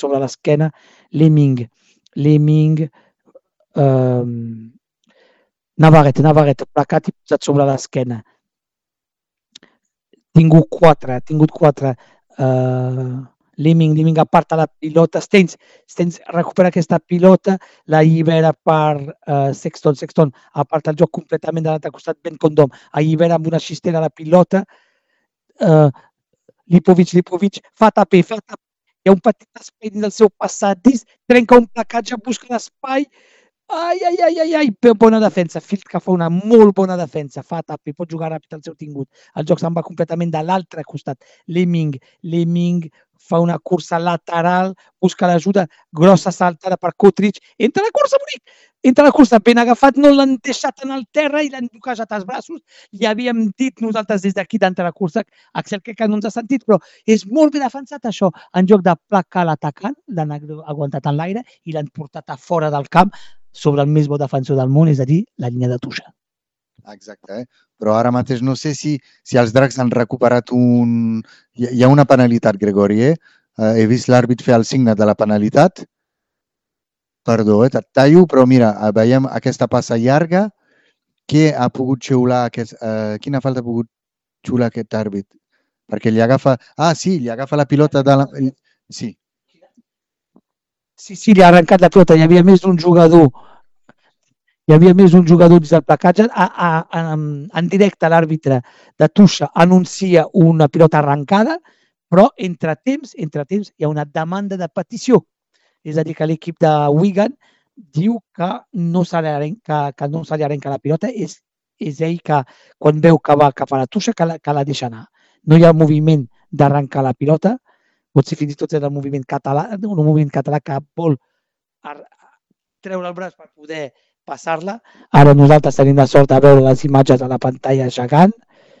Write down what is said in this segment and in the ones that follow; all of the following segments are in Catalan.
sobre l'esquena, Lemming, Navarrete, placat i posat sobre l'esquena. Tingut quatre, Lemming aparta la pilota, Stengs recupera aquesta pilota, l'allibera per Sexton aparta el joc completament de l'altre costat, Ben Condom, allibera amb una cistera la pilota, Lipovic, fa taper, hi ha un petit espai dins del seu passadís, trenca un placatge, busca l'espai, ai, bona defensa, Field que fa una molt bona defensa, fa taper, pot jugar ràpid al seu tingut, el joc se'n va completament de l'altre costat, Lemming fa una cursa lateral, busca l'ajuda, grossa saltada per Kutric, entra la cursa, bonic! Entra la cursa, ben agafat, no l'han deixat en el terra i l'han bloquejat als braços. Li havíem dit nosaltres des d'aquí d'entrar la cursa, Axel que no ens ha sentit, però és molt ben defensat això. En lloc de placar l'atacant, l'han aguantat en l'aire i l'han portat a fora del camp sobre el més bo defensor del món, és a dir, la línia de touche. Exacte, però ara mateix no sé si els Dracs han recuperat un... Hi ha una penalitat, Gregori, He vist l'àrbit fer el signe de la penalitat. Perdó, et tallo, però mira, veiem aquesta passa llarga. Què ha pogut xiular quina falta ha pogut xiular aquest àrbit? Perquè li agafa... sí, li agafa la pilota de la... Sí. Sí, li ha arrencat la pilota, hi havia més d'un jugador dins del placatge, en directe l'àrbitre de touche anuncia una pilota arrencada, però entre temps hi ha una demanda de petició. És a dir, que l'equip de Wigan diu que no se li arrenca la pilota, és ell que quan veu que va cap a la touche que la deixa anar. No hi ha moviment d'arrencar la pilota, potser fins i tot és un moviment català que vol treure el braç per poder passar-la. Ara nosaltres tenim la sort de veure les imatges a la pantalla gegant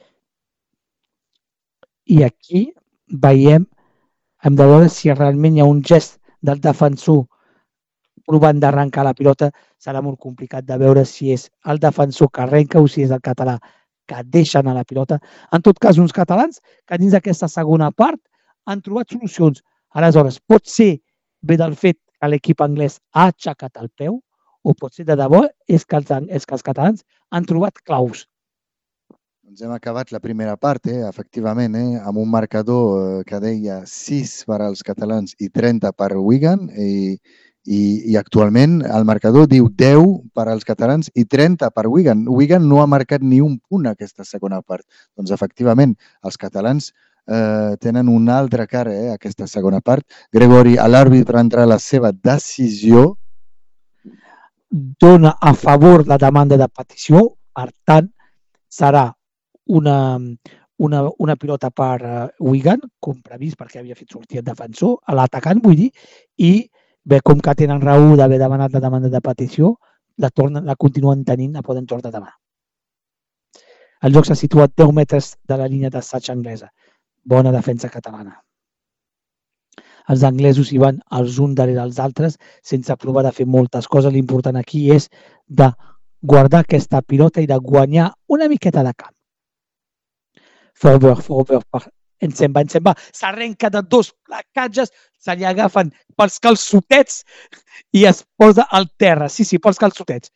i aquí veiem, hem de veure si realment hi ha un gest del defensor provant d'arrencar la pilota. Serà molt complicat de veure si és el defensor que arrenca o si és el català que deixa anar la pilota. En tot cas, uns catalans que dins d'aquesta segona part han trobat solucions. Aleshores, pot ser bé del fet que l'equip anglès ha aixecat el peu o pot ser de debò és que els catalans han trobat claus. Doncs hem acabat la primera part, efectivament, amb un marcador que deia 6 per als catalans i 30 per Wigan i actualment el marcador diu 10 per als catalans i 30 per Wigan. Wigan no ha marcat ni un punt aquesta segona part. Doncs efectivament, els catalans tenen una altra cara aquesta segona part. Gregori, l'àrbit prendrà la seva decisió. Dona a favor la demanda de petició, per tant, serà una pilota per Wigan, com previst perquè havia fet sortir el defensor, l'atacant vull dir, i bé, com que tenen raó d'haver demanat la demanda de petició, la continuen tenint, la poden tornar a demanar. El joc s'ha situat 10 metres de la línia d'assaig anglesa. Bona defensa catalana. Els anglesos hi van els uns darrere els altres sense provar de fer moltes coses. L'important aquí és de guardar aquesta pilota i de guanyar una miqueta de camp. Forward, ens se'n va. S'arrenca de dos placatges, se li agafen pels calçotets i es posa al terra. Sí, pels calçotets.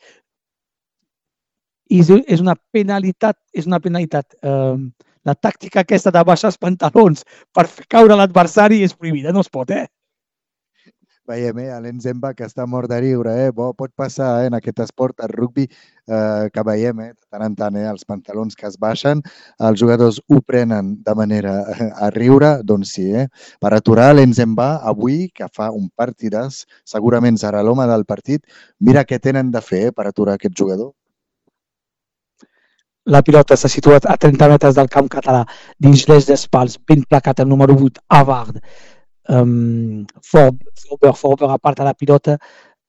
I és una penalitat. La tàctica aquesta de baixar els pantalons per fer caure l'adversari és prohibida, no es pot, Veiem, l'Enzemba que està mort de riure, pot passar en aquest esport, el rugby, que veiem de tant en tant, els pantalons que es baixen, els jugadors ho prenen de manera a riure, doncs sí, per aturar l'Enzemba avui, que fa un partidàs, segurament serà l'home del partit, mira què tenen de fer per aturar aquest jugador. La pilota s'ha situat a 30 metres del camp català, dins l'eix d'espals, ben placat el número 8, Avard. Forber aparta la pilota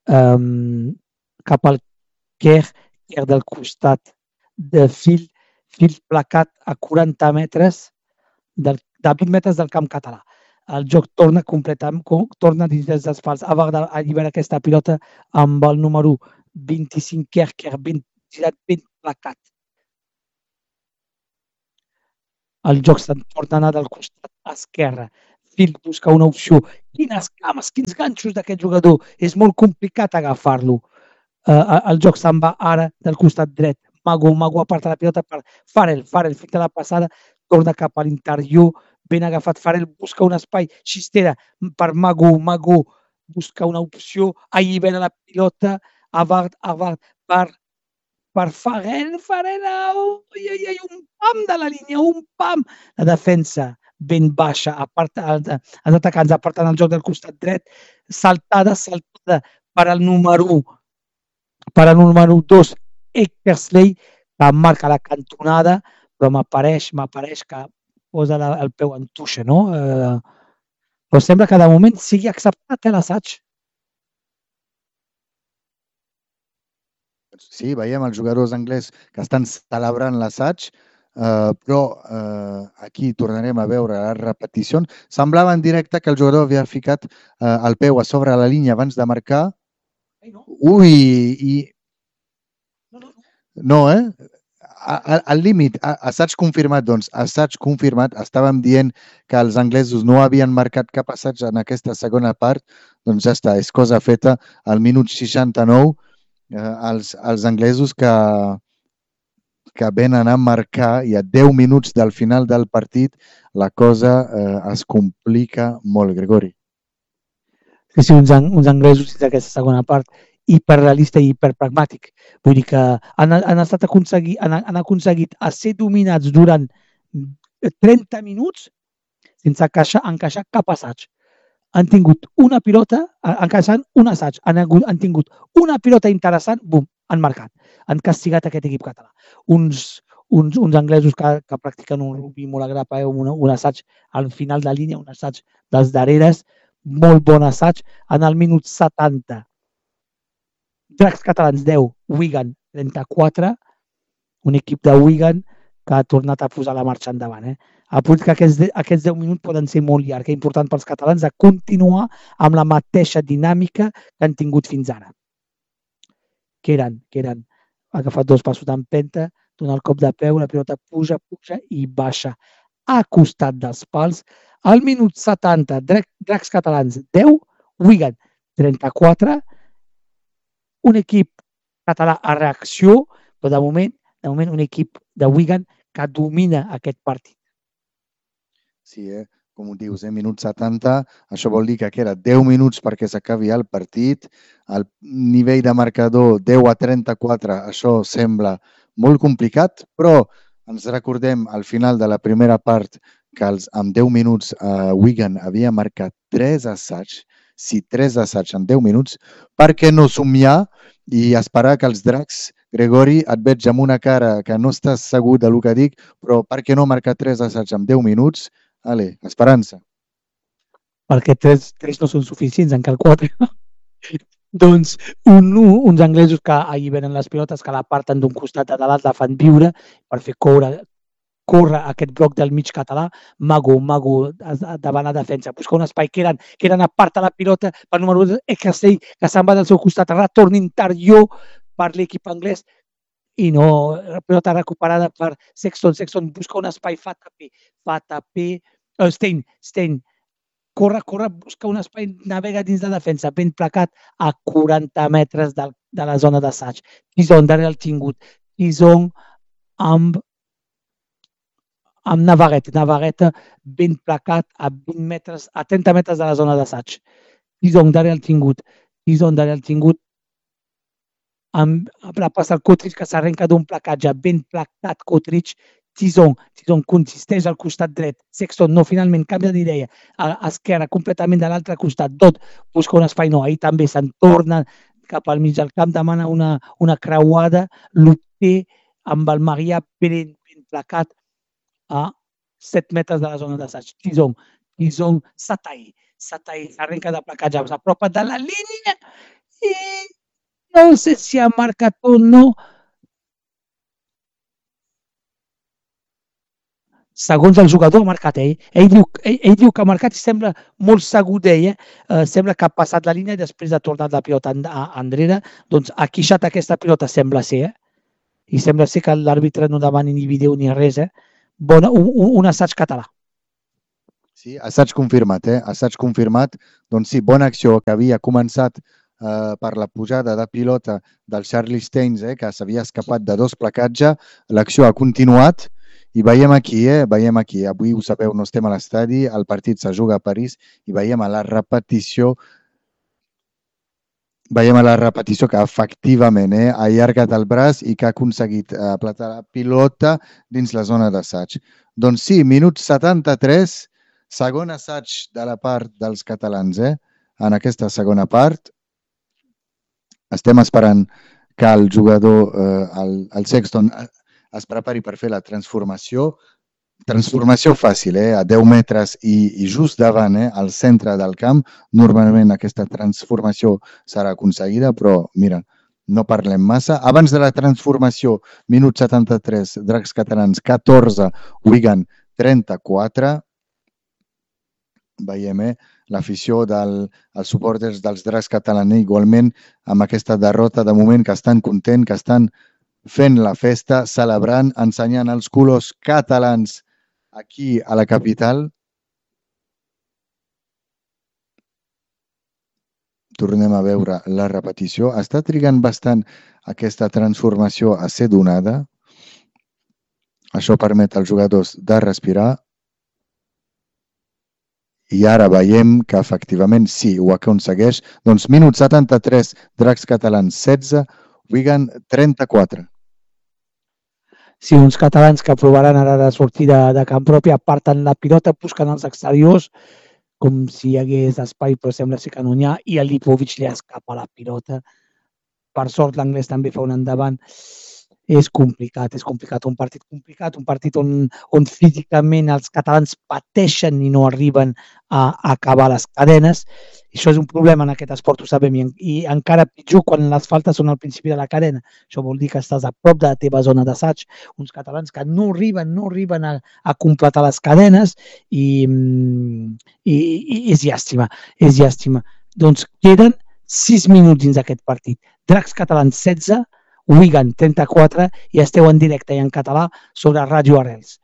cap al Kerr del costat de Field placat a 40 metres, de 20 metres del camp català. El joc torna dins dels espals. Avard allibera aquesta pilota amb el número 25, Kerr ben placat. El joc se'n torna a anar del costat esquerre. fil, busca una opció. Quines cames, quins ganxos d'aquest jugador. És molt complicat agafar-lo. El joc se'n va ara del costat dret. Mago aparta la pilota per Farrell finta la passada, torna cap a l'interior, ben agafat Farrell, busca un espai, Xistera per Mago busca una opció, allibera la pilota, Avard per Farrell, un pam de la línia, un pam. La defensa ben baixa, els atacants aparten el joc del costat dret, saltada per al número 2, Eckersley, que marca la cantonada, però m'apareix que posa el peu en tuixa, no? Però sembla que de moment sigui acceptat l'assaig. Sí, veiem els jugadors anglès que estan celebrant l'assaig, però aquí tornarem a veure les repeticions. Semblava en directe que el jugador havia ficat el peu a sobre la línia abans de marcar. Ui, no, al límit, assaig confirmat, doncs, assaig confirmat. Estàvem dient que els anglesos no havien marcat cap assaig en aquesta segona part, doncs ja està, és cosa feta. Al minut 69, els anglesos que venen a marcar i a 10 minuts del final del partit la cosa es complica molt, Gregori. Sí, uns anglesos d'aquesta segona part hiperrealista i hiperpragmàtic. Vull dir que han aconseguit a ser dominats durant 30 minuts sense encaixar cap assaig. Han tingut una pilota, encaixant un assaig, han tingut una pilota interessant, bum, han marcat. Han castigat aquest equip català. Uns anglesos que practiquen un rugby molt agrapa, un assaig al final de línia, un assaig dels darreres, molt bon assaig, en el minut 70. Dracs catalans 10, Wigan 34, un equip de Wigan que ha tornat a posar la marxa endavant. Apunta que aquests 10 minuts poden ser molt llargs, important pels catalans de continuar amb la mateixa dinàmica que han tingut fins ara. Keran ha agafat 2 passos d'empenta, dona el cop de peu, la pilota puja i baixa a costat dels pals. Al minut 70, Dracs catalans 10, Wigan 34, un equip català a reacció, però de moment un equip de Wigan que domina aquest partit. Sí, com ho dius, minut 70, això vol dir que queda 10 minuts perquè s'acabi el partit. El nivell de marcador 10-34, això sembla molt complicat, però ens recordem al final de la primera part que amb 10 minuts Wigan havia marcat 3 assaigs. Sí, 3 assaigs en 10 minuts. Per què no somiar i esperar que els Dracs, Gregori, et veig amb una cara que no estàs segur del que dic, però per què no marcar 3 assaigs en 10 minuts? Ale, esperança. Perquè 3 no són suficients, en cal 4. Doncs uns anglesos que alliberen les pilotes, que l'aparten d'un costat a l'altre, la fan viure per fer córrer aquest bloc del mig català. Mago davant la defensa, busca un espai, que eren aparta la pilota per número 2, Eckersley, que se'n va del seu costat, retorn interior per l'equip anglès i no, la pilota recuperada per Sexton busca un espai, fa tapé, Stein, corre, busca un espai, navega dins de defensa, ben placat a 40 metres de la zona d'assaig. Tison darrere el tingut, Tison amb Navarrete ben placat a 20 metres, a 30 metres de la zona d'assaig. Tison darrere el tingut, amb la passa al Cottridge, que s'arrenca d'un placatge ben placat. Cottridge, Tison consisteix al costat dret, Sexton no, finalment canvia d'idea, a esquerra completament de l'altre costat, Dodd busca un espai, no, ahir també se'n torna cap al mig del camp, demana una creuada, l'obté amb el Maria ben placat a 7 metres de la zona d'assaig. Tison Satai s'arrenca de placatge, s'apropa de la línia i no sé si ha marcat o no. Segons el jugador ha marcat ell. Ell diu que ha marcat i sembla molt segur d'ell. Sembla que ha passat la línia i després ha tornat la pilota enrere. Doncs ha quixat aquesta pilota, sembla ser. I sembla ser que l'àrbitre no demani ni vídeo ni res. Un assaig català. Sí, assaig confirmat, assaig confirmat. Doncs sí, bona acció que havia començat per la pujada de pilota del Charlie Steins, que s'havia escapat de 2 placatge. L'acció ha continuat i veiem aquí, avui ho sabeu, no estem a l'estadi, el partit se juga a París i veiem a la repetició que efectivament ha allargat el braç i que ha aconseguit aplatar la pilota dins la zona d'assaig. Doncs sí, minut 73, segon assaig de la part dels catalans. En aquesta segona part estem esperant que el jugador, el Sexton, es prepari per fer la transformació. Transformació fàcil, a 10 metres i just davant, al centre del camp. Normalment aquesta transformació serà aconseguida, però mira, no parlem massa. Abans de la transformació, minut 73, Dracs catalans 14, Wigan 34. Veiem l'afició dels suporters dels Dracs catalans igualment amb aquesta derrota de moment, que estan contents, que estan fent la festa, celebrant, ensenyant els colors catalans aquí a la capital. Tornem a veure la repetició. Està trigant bastant aquesta transformació a ser donada. Això permet als jugadors de respirar. I ara veiem que efectivament sí, ho aconsegueix. Doncs minut 73, Dracs catalans 16, Wigan 34. Sí, uns catalans que provaran ara de sortir de camp propi, aparten la pilota, busquen els exteriors, com si hi hagués espai, però sembla ser que no n'hi ha, i el Lipovic li escapa la pilota. Per sort l'anglès també fa un endavant. És complicat, un partit on físicament els catalans pateixen i no arriben a acabar les cadenes. Això és un problema en aquest esport, ho sabem, i encara pitjor quan les faltes són al principi de la cadena. Això vol dir que estàs a prop de la teva zona d'assaig, uns catalans que no arriben a completar les cadenes i és llàstima, és llàstima. Doncs queden 6 minuts dins d'aquest partit. Dracs catalans 16, Wigan 34 i esteu en directe i en català sobre Ràdio Arrels.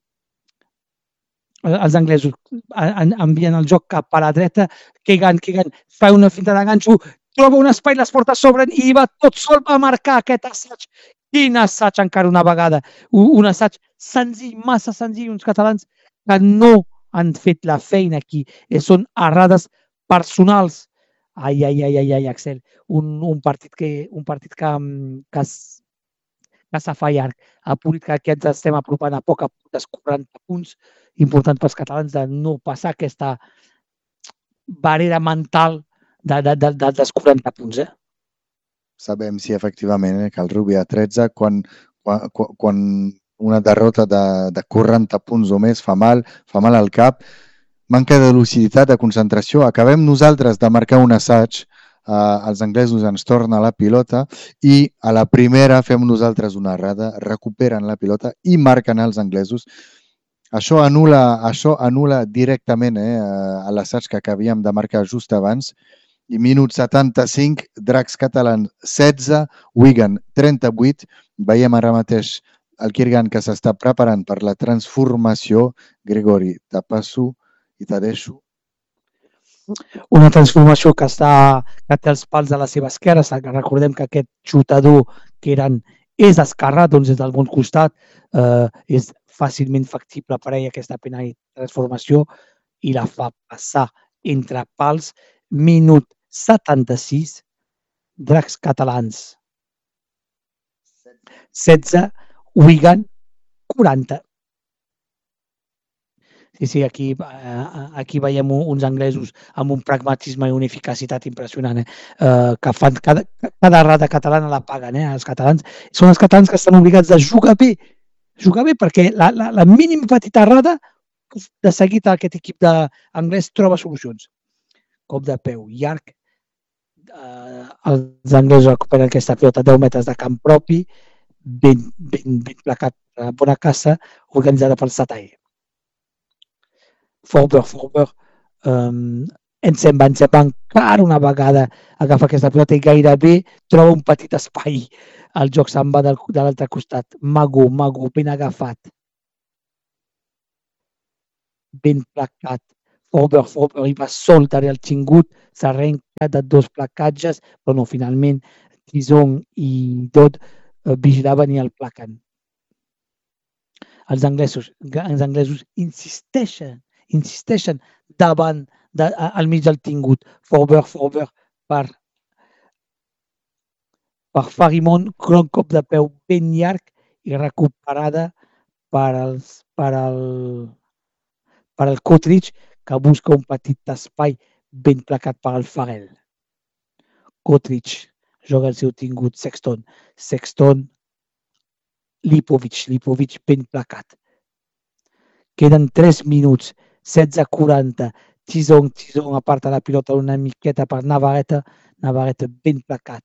Els anglesos envien el joc cap a la dreta, Keegan fa una finta de ganxo, troba un espai, les portes s'obren i va tot sol a marcar aquest assaig. Quin assaig encara una vegada. Un assaig senzill, massa senzill, uns catalans que no han fet la feina aquí. Són errades personals. Ai, Axel, un partit que s'ha fallat. Ha pogut que ens estem apropant a poc als 40 punts, important pels catalans de no passar aquesta barrera mental dels 40 punts. Sabem, sí, efectivament, que el rugby a 13, quan una derrota de 40 punts o més fa mal al cap, manca de luciditat, de concentració. Acabem nosaltres de marcar un assaig, els anglesos ens tornen la pilota i a la primera fem nosaltres una errada, recuperen la pilota i marquen els anglesos. Això anul·la directament a l'assaig que havíem de marcar just abans. I minut 75, Dracs catalans 16, Wigan 38. Veiem ara mateix el Kirgan que s'està preparant per la transformació. Gregori, Tapasu i Tadeshu. Una transformació que té els pals a la seva esquerra. Recordem que aquest xutador que és esquerrat, doncs des del bon costat és fàcilment factible per ell aquesta pena i transformació i la fa passar entre pals. Minut 76, Dracs catalans 16, Wigan 40. Sí, aquí veiem uns anglesos amb un pragmatisme i una eficacitat impressionant, que fan cada errada catalana la paguen, els catalans. Són els catalans que estan obligats a jugar bé perquè la mínima petita errada, de seguit aquest equip d'anglès troba solucions. Cop de peu llarg, els anglesos recuperen aquesta pilota a 10 metres de camp propi, ben placat, bona caça, organitzada pel Satae. Forber, ens va encara una vegada agafa aquesta pilota i gairebé troba un petit espai. El joc se'n va de l'altre costat. Mago, ben agafat. ben placat. Forber hi va sol darrere el xingut, s'arrenca de 2 placatges, però no, finalment Tison i Dodd vigilaven i el plaquen. Els anglesos insisteixen davant, al mig del tingut. Forber per Farimon, gran cop de peu ben llarg i recuperada per el Cottridge, que busca un petit espai ben placat per al Farrell. Cottridge joga el seu tingut. Sexton, Lipovic ben placat. Queden 3 minuts, 16:40. Tison aparta la pilota una miqueta per Navarrete ben placat.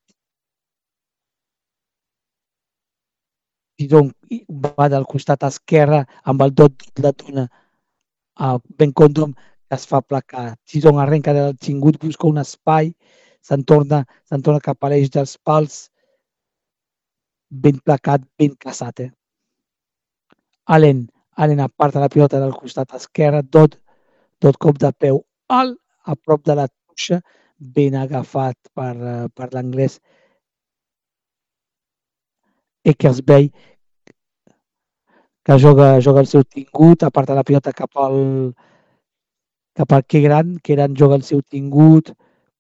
Tison va del costat esquerre amb el Dodd la dona a Ben Condom, que es fa placar. Tison arrenca del xingut, busca un espai, se'n torna cap a l'eix dels pals, ben placat, ben caçat. Allen aparta la pilota del costat esquerre, Dodd cop de peu alt, a prop de la tuixa, ben agafat per l'anglès Eckersby, que joga el seu tingut, aparta la pilota cap al Keran joga el seu tingut,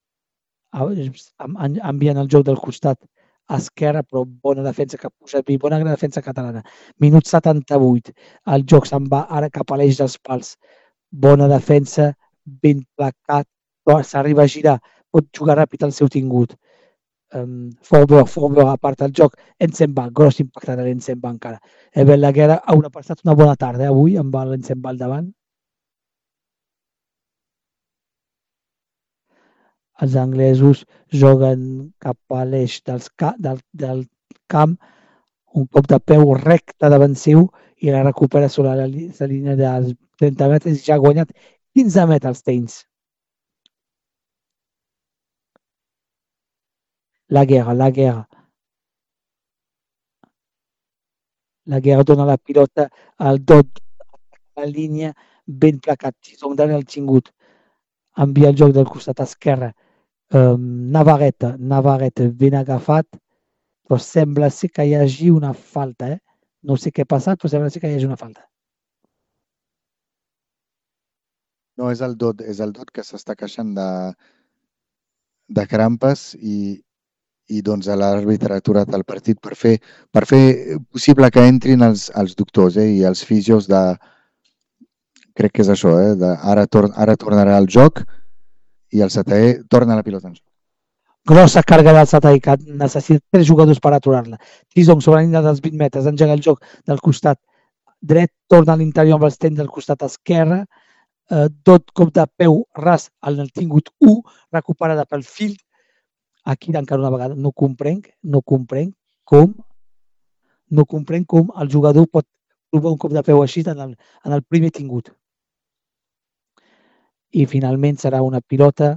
envien el joc del costat esquerre, però bona defensa que puja bé, bona defensa catalana. Minut 78, el joc se'n va ara cap a l'eix dels pals. Bona defensa, ben placat, però s'arriba a girar, pot jugar ràpid el seu tingut. Forber aparta el joc, Ensenbach, gros impacte de l'Ensenbach encara. Balaguer ha passat una bona tarda avui amb l'Ensenbach al davant. Els anglesos juguen cap a l'eix del camp, un cop de peu recte davant seu i la recupera sobre la línia dels 30 metres i ja ha guanyat 15 metres Tains. La guerra dona la pilota al Dodd, la línia ben placat, Tison darrere el xingut, envia el joc del costat esquerre. Navarrete ben agafat, però sembla ser que hi hagi una falta. No sé què ha passat, però sembla ser que hi hagi una falta. No, és el Dodd que s'està queixant de crampes i doncs l'àrbitre ha aturat el partit per fer possible que entrin els doctors i els fisios crec que és això, ara tornarà el joc i el Sataé torna la pilota en joc. Grossa càrrega del Sataé, que necessita 3 jugadors per aturar-la. Tison sobre la línia dels 20 metres, engega el joc del costat dret, torna a l'interior amb els tens del costat esquerre, tot cop de peu ras en el tingut 1, recuperada pel Field. Aquí encara una vegada no comprenc com el jugador pot provar un cop de peu així en el primer tingut. I finalment serà una pilota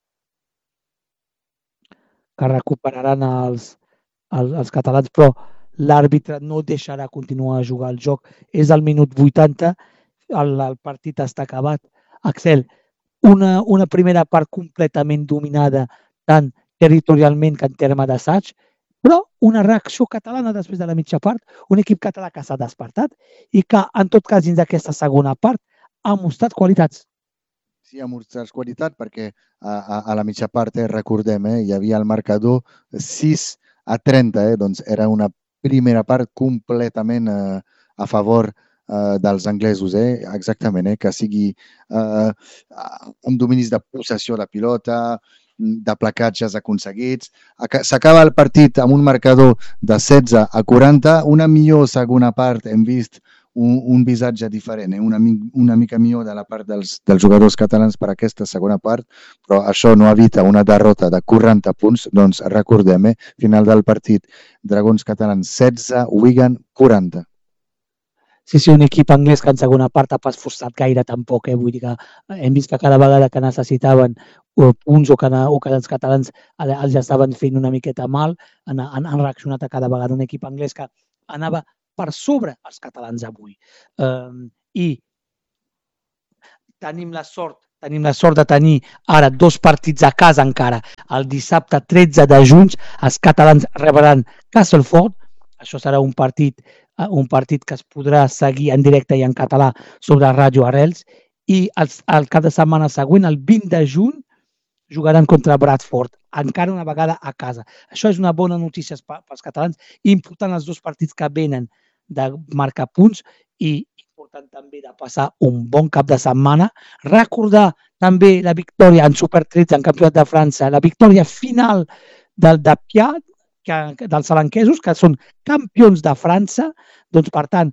que recuperaran els catalans, però l'àrbitre no deixarà continuar a jugar el joc. És al minut 80, el partit està acabat. Axel, una primera part completament dominada, tant territorialment que en termes d'assaig, però una reacció catalana després de la mitja part, un equip català que s'ha despertat i que, en tot cas, dins d'aquesta segona part, ha mostrat qualitats. Sí, ha mostrat qualitat perquè a la mitja part, recordem, hi havia el marcador 6-30, doncs era una primera part completament a favor dels anglesos, exactament, que sigui amb dominis de possessió de pilota, de placatges aconseguits. S'acaba el partit amb un marcador de 16-40, una millor segona part, hem vist un visatge diferent, una mica millor de la part dels jugadors catalans per aquesta segona part, però això no evita una derrota de 40 punts, doncs recordem, final del partit, Dragons catalans 16, Wigan 40. Sí, un equip anglès que en segona part ha pas forçat gaire tampoc, vull dir que hem vist que cada vegada que necessitaven punts o que els catalans els estaven fent una miqueta mal, han reaccionat a cada vegada un equip anglès que anava per sobre els catalans avui. I tenim la sort de tenir ara 2 partits a casa encara. El dissabte 13 de juny els catalans rebran Castleford. Això serà un partit que es podrà seguir en directe i en català sobre Ràdio Arrels. I el cap de setmana següent, el 20 de juny, jugaran contra Bradford, encara una vegada a casa. Això és una bona notícia pels catalans. Important els 2 partits que venen de marcar punts i important també de passar un bon cap de setmana. Recordar també la victòria en Super 13 en Campionat de França, la victòria final de Piat, dels alenquesos, que són campions de França. Doncs, per tant,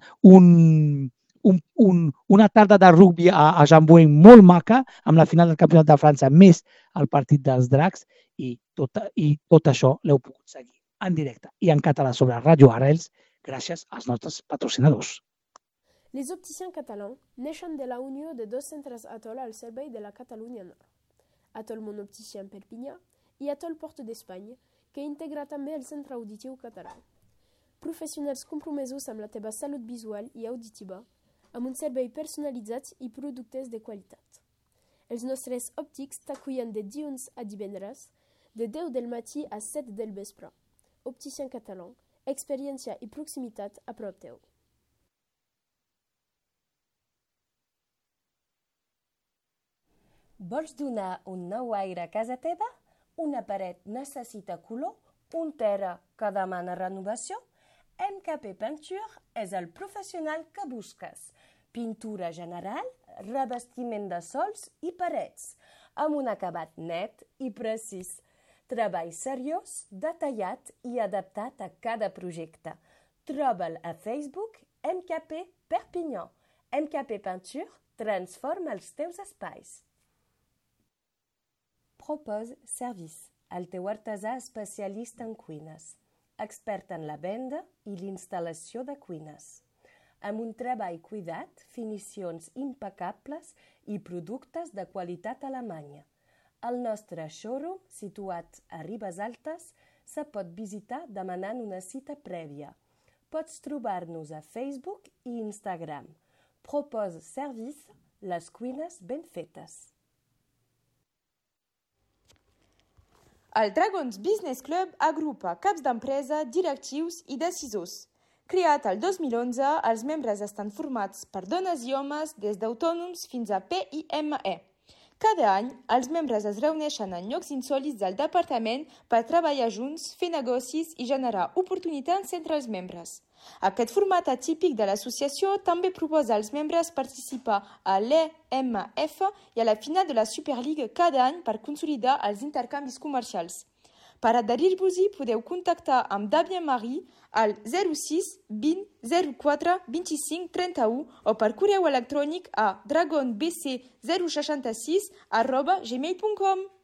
una tarda de rugbi a Jambouin molt maca, amb la final del Campionat de França, més el partit dels dracs, i tot això l'heu pogut seguir en directe i en català sobre Ràdio Arrels gràcies als nostres patrocinadors. Les opticiens catalans neixen de la unió de 2 centres Atoll al servei de la Catalunya Nord. Atoll Mon Opticien Perpinyà i Atoll Porte d'Espanya, que integra també el Centre Auditiu Català. Professionals compromesos amb la teva salut visual i auditiva, amb un servei personalitzat i productes de qualitat. Els nostres òptics t'acullen de dilluns a divendres, de 10 del matí a 7 del vespre. Opticien català, experiència i proximitat a prop teu. Vols donar un nou aire a casa teva? Una paret necessita color? Un terra que demana renovació? MKP Peinture és el professional que busques. Pintura general, revestiment de sols i parets, amb un acabat net i precís. Treball seriós, detallat i adaptat a cada projecte. Troba'l a Facebook MKP Perpinyà. MKP Peinture transforma els teus espais. Propose Service, el teu artesà especialista en cuines, expert en la venda i l'instal·lació de cuines. Amb un treball cuidat, finicions impecables i productes de qualitat alemanya. El nostre showroom, situat a Ribes Altes, se pot visitar demanant una cita prèvia. Pots trobar-nos a Facebook i Instagram. Propose Service, les cuines ben fetes. El Dragons Business Club agrupa caps d'empresa, directius i decisors. Creat el 2011, els membres estan formats per dones i homes des d'autònoms fins a PIME. Cada any, els membres es reuneixen en llocs insòlits del departament per treballar junts, fer negocis i generar oportunitats entre els membres. Aquest format atípic de l'associació també proposa als membres participar a l'EMF i a la final de la Superliga cada any per consolidar els intercanvis comercials. Per adherir-vos-hi podeu contactar amb Damien Marie al 06 20 04 25 31 o per correu electrònic a dragonbc066@gmail.com.